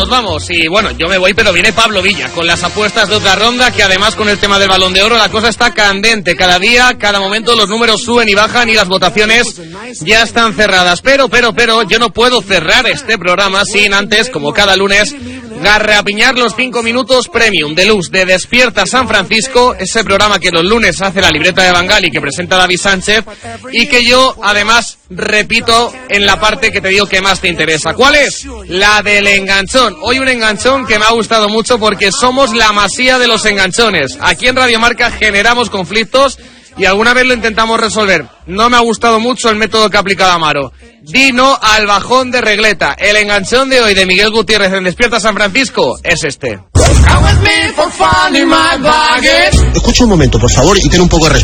vamos. Y bueno, yo me voy, pero viene Pablo Villa con las apuestas de otra ronda, que además con el tema del Balón de Oro la cosa está candente. Cada día, cada momento los números suben y bajan y las votaciones ya están cerradas. Pero, yo no puedo cerrar este programa sin antes, como cada lunes, garrapiñar los 5 minutos premium deluxe de Despierta San Francisco, ese programa que los lunes hace la libreta de Bangal y que presenta David Sánchez, y que yo además repito en la parte que te digo que más te interesa. ¿Cuál es? La del enganchón. Hoy un enganchón que me ha gustado mucho porque somos la masía de los enganchones. Aquí en Radio Marca generamos conflictos y alguna vez lo intentamos resolver. No me ha gustado mucho el método que ha aplicado Amaro. Di no al bajón de regleta. El enganchón de hoy de Miguel Gutiérrez en Despierta San Francisco es este. Escucha un momento, por favor, y ten un poco de respeto.